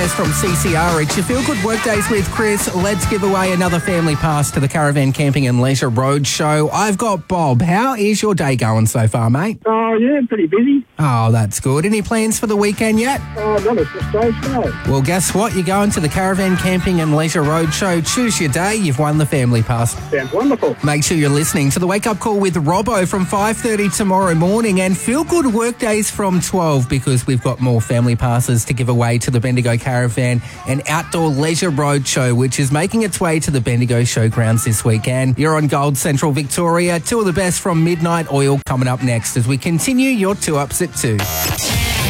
best from CCR. It's your Feel Good Workdays with Chris. Let's give away another family pass to the Caravan Camping and Leisure Roadshow. I've got Bob. How is your day going so far, mate? Oh, yeah, pretty busy. Oh, that's good. Any plans for the weekend yet? Oh, not at this stage, no. Well, guess what? You're going to the Caravan Camping and Leisure Roadshow. Choose your day. You've won the family pass. Sounds wonderful. Make sure you're listening to the Wake Up Call with Robbo from 5:30 tomorrow morning and Feel Good Workdays from 12 because we've got more family passes to give away to the Bendigo Caravan and Outdoor Leisure Roadshow, which is making its way to the Bendigo Showgrounds this weekend. You're on Gold Central Victoria. Two of the best from Midnight Oil coming up next as we continue your 2 Ups at 2.